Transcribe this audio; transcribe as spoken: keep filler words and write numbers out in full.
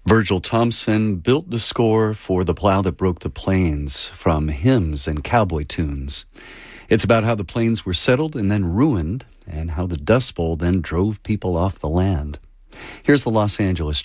Virgil Thompson built the score for The Plow That Broke the Plains from hymns and cowboy tunes. It's about how the plains were settled and then ruined, and how the Dust Bowl then drove people off the land. Here's the Los Angeles